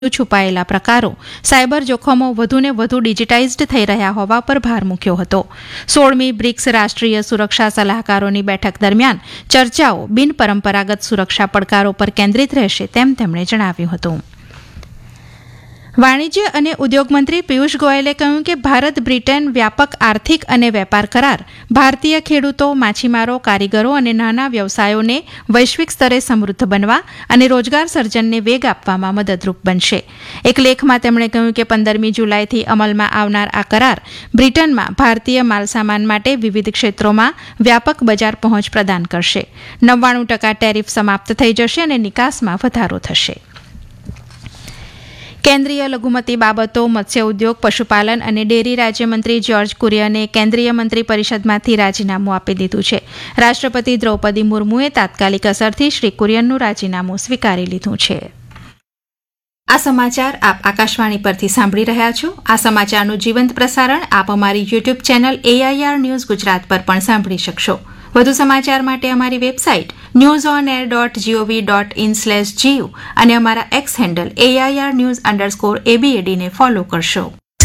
છુપાયેલા પ્રકારો સાયબર જોખમો વધુને વધુ ડિજિટાઇઝડ થઈ રહ્યા હોવા પર ભાર મૂક્યો હતો 16મી બ્રિક્સ રાષ્ટ્રીય સુરક્ષા સલાહકારોની બેઠક દરમિયાન ચર્ચાઓ બિનપરંપરાગત સુરક્ષા પડકારો પર કેન્દ્રિત રહેશે તેમ તેમણે જણાવ્યું હતું વાણિજ્ય અને ઉદ્યોગ મંત્રી પિયુષ ગોયલે કહ્યું કે ભારત બ્રિટન વ્યાપક આર્થિક અને વેપાર કરાર ભારતીય ખેડૂતો માછીમારો કારીગરો અને નાના વ્યવસાયોને વૈશ્વિક સ્તરે સમૃદ્ધ બનવા અને રોજગાર સર્જનને વેગ આપવામાં મદદરૂપ બનશે એક લેખમાં તેમણે કહ્યું કે 15મી જુલાઈથી અમલમાં આવનાર આ કરાર બ્રિટનમાં ભારતીય માલસામાન માટે વિવિધ ક્ષેત્રોમાં વ્યાપક બજાર પહોંચ પ્રદાન કરશે 99% ટેરિફ સમાપ્ત થઈ જશે અને નિકાસમાં વધારો થશે કેન્દ્રીય લઘુમતી બાબતો મત્સ્ય ઉદ્યોગ પશુપાલન અને ડેરી રાજ્યમંત્રી જ્યોર્જ કુરિયને કેન્દ્રીય મંત્રી પરિષદમાંથી રાજીનામું આપી દીધું છે રાષ્ટ્રપતિ દ્રૌપદી મુર્મુએ તાત્કાલિક અસરથી શ્રી કુરિયનનું રાજીનામું સ્વીકારી લીધું છે આ સમાચાર આપ આકાશવાણી પરથી સાંભળી રહ્યા છો આ સમાચારનું જીવંત પ્રસારણ આપ અમારી YouTube channel AIR news Gujarat પર પણ સાંભળી શકશો વધુ સમાચાર માટે અમારી વેબસાઇટ newsonair.gov.in/gu અને અમારા એક્સ હેન્ડલ AIR_news_ABAD ને ફોલો કરશો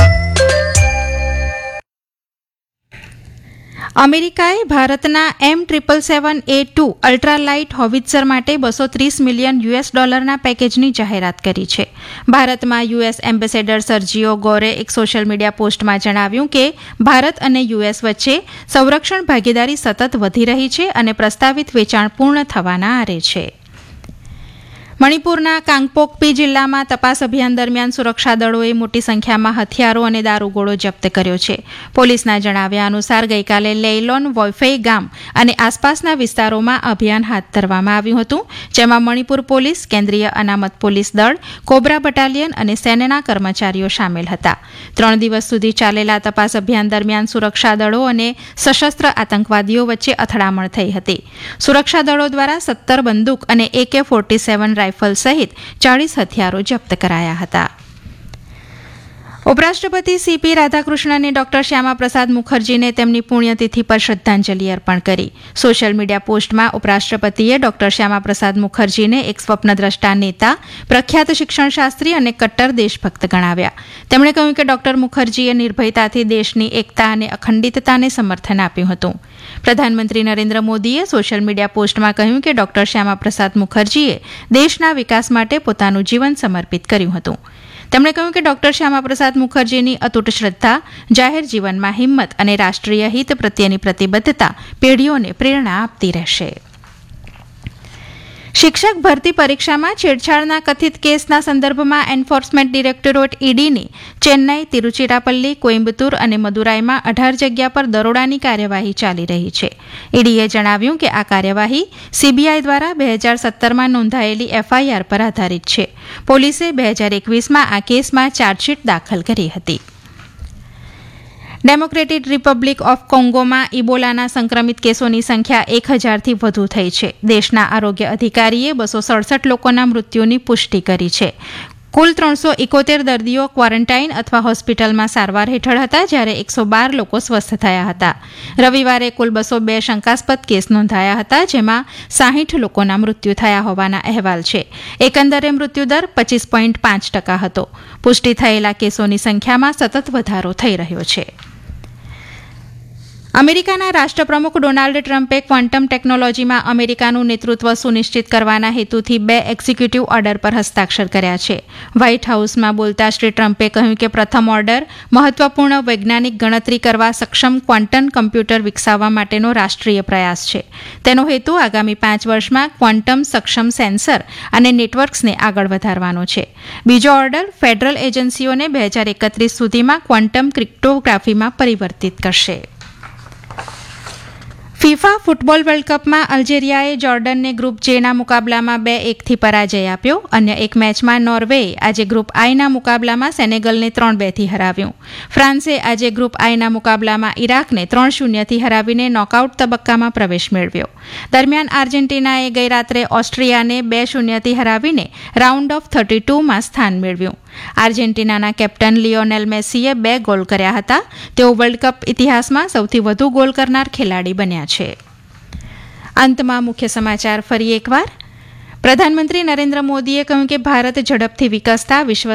અમેરિકાએ ભારતના M777A2 અલ્ટ્રાલાઇટ હોવિત્ઝર માટે $230 મિલિયન પેકેજની જાહેરાત કરી છે ભારતમાં યુએસ એમ્બેસેડર સર્જિયો ગોરે એક સોશિયલ મીડિયા પોસ્ટમાં જણાવ્યું કે ભારત અને યુએસ વચ્ચે સંરક્ષણ ભાગીદારી સતત વધી રહી છે અને પ્રસ્તાવિત વેચાણ પૂર્ણ થવાના આરે છે મણિપુરના કાંગપોકપી જિલ્લામાં તપાસ અભિયાન દરમિયાન સુરક્ષા દળોએ મોટી સંખ્યામાં હથિયારો અને દારૂગોળો જપ્ત કર્યો છે પોલીસના જણાવ્યા અનુસાર ગઈકાલે લેઇલોન વોયફેઈ ગામ અને આસપાસના વિસ્તારોમાં અભિયાન હાથ ધરવામાં આવ્યું હતું જેમાં મણિપુર પોલીસ કેન્દ્રીય અનામત પોલીસ દળ કોબ્રા બટાલિયન અને સેનાના કર્મચારીઓ સામેલ હતા 3 દિવસ સુધી ચાલેલા તપાસ અભિયાન દરમિયાન સુરક્ષા દળો અને સશસ્ત્ર આતંકવાદીઓ વચ્ચે અથડામણ થઈ હતી સુરક્ષા દળો દ્વારા 17 બંદૂક અને AK-47 રાઇફલ સહિત 40 હથિયારો જપ્ત કરાયા હતા ઉપરાષ્ટ્રપતિ સીપી રાધાકૃષ્ણને ડોક્ટર શ્યામાપ્રસાદ મુખર્જીને તેમની પુણ્યતિથિ પર શ્રદ્ધાંજલિ અર્પણ કરી સોશિયલ મીડિયા પોસ્ટમાં ઉપરાષ્ટ્રપતિએ ડોક્ટર શ્યામાપ્રસાદ મુખર્જીને એક સ્વપ્નદ્રષ્ટા નેતા પ્રખ્યાત શિક્ષણશાસ્ત્રી અને કટ્ટર દેશભક્ત ગણાવ્યા તેમણે કહ્યું કે ડોક્ટર મુખર્જીએ નિર્ભયતાથી દેશની એકતા અને અખંડિતતાને સમર્થન આપ્યું હતું પ્રધાનમંત્રી નરેન્દ્ર મોદીએ સોશિયલ મીડિયા પોસ્ટમાં કહ્યું કે ડોક્ટર શ્યામાપ્રસાદ મુખર્જીએ દેશના વિકાસ માટે પોતાનું જીવન સમર્પિત કર્યું હતું તેમણે કહ્યું કે ડોક્ટર શ્યામાપ્રસાદ મુખર્જીની અતૂટ શ્રદ્ધા જાહેર જીવનમાં હિંમત અને રાષ્ટ્રીય હિત પ્રત્યેની પ્રતિબદ્ધતા પેઢીઓને પ્રેરણા આપતી રહેશે શિક્ષક ભરતી પરીક્ષામાં છેડછાડના કથિત કેસના સંદર્ભમાં એન્ફોર્સમેન્ટ ડિરેક્ટોરેટ ઈડીની ચેન્નાઈ તિરુચિરાપલ્લી કોઇમ્બતુર અને મદુરાઈમાં 18 જગ્યા પર દરોડાની કાર્યવાહી ચાલી રહી છે ઈડીએ જણાવ્યું કે આ કાર્યવાહી સીબીઆઈ દ્વારા 2017માં નોંધાયેલી એફઆઈઆર પર આધારિત છે પોલીસે 2021માં આ કેસમાં ચાર્જશીટ દાખલ કરી હતી ડેમોક્રેટિક રિપબ્લિક ઓફ કોંગોમાં ઇબોલાના સંક્રમિત કેસોની સંખ્યા 1000થી વધુ થઈ છે દેશના આરોગ્ય અધિકારીએ 267 લોકોના મૃત્યુની પુષ્ટિ કરી છે કુલ 371 દર્દીઓ ક્વોરન્ટાઇન અથવા હોસ્પિટલમાં સારવાર હેઠળ હતા જ્યારે 112 લોકો સ્વસ્થ થયા હતા રવિવારે કુલ 202 શંકાસ્પદ કેસ નોંધાયા હતા જેમાં 60 લોકોના મૃત્યુ થયા હોવાના અહેવાલ છે એકંદરે મૃત્યુદર 25.5% હતો પુષ્ટિ થયેલા કેસોની સંખ્યામાં સતત વધારો થઈ રહ્યો છે અમેરિકાના રાષ્ટ્રપ્રમુખ ડોનાલ્ડ ટ્રમ્પે ક્વોન્ટમ ટેકનોલોજીમાં અમેરિકાનું નેતૃત્વ સુનિશ્ચિત કરવાના હેતુથી 2 એક્ઝિક્યુટિવ ઓર્ડર પર હસ્તાક્ષર કર્યા છે વ્હાઇટ હાઉસમાં બોલતા શ્રી ટ્રમ્પે કહ્યું કે પ્રથમ ઓર્ડર મહત્વપૂર્ણ વૈજ્ઞાનિક ગણતરી કરવા સક્ષમ ક્વોન્ટમ કમ્પ્યુટર વિકસાવવા માટેનો રાષ્ટ્રીય પ્રયાસ છે તેનો હેતુ આગામી 5 વર્ષમાં ક્વોન્ટમ સક્ષમ સેન્સર અને નેટવર્ક્સને આગળ વધારવાનો છે બીજો ઓર્ડર ફેડરલ એજન્સીઓને 2031 સુધીમાં ક્વોન્ટમ ક્રિપ્ટોગ્રાફીમાં પરિવર્તિત કરશે ફિફા ફૂટબોલ વર્લ્ડ કપમાં અલ્જેરિયાએ જોર્ડનને ગ્રુપ જેના મુકાબલામાં 2-1થી પરાજય આપ્યો અન્ય એક મેચમાં નોર્વેએ આજે ગ્રુપ આઈના મુકાબલામાં સેનેગલને 3-2થી હરાવ્યું ફ્રાન્સે આજે ગ્રુપ આઈના મુકાબલામાં ઇરાકને 3-0થી હરાવીને નોકઆઉટ તબક્કામાં પ્રવેશ મેળવ્યો દરમિયાન આર્જેન્ટિનાએ ગઈરાત્રે ઓસ્ટ્રિયાને 2-0થી હરાવીને રાઉન્ડ ઓફ 32માં સ્થાન મેળવ્યું આર્જેન્ટિનાના કેપ્ટન લિયોનેલ મેસીએ 2 ગોલ કર્યા હતા તેઓ વર્લ્ડ કપ ઇતિહાસમાં સૌથી વધુ ગોલ કરનાર ખેલાડી બન્યા છે અંતમાં મુખ્ય સમાચાર ફરી એકવાર પ્રધાનમંત્રી નરેન્દ્ર મોદીએ કહ્યું કે ભારત ઝડપથી વિકસતા વિશ્વ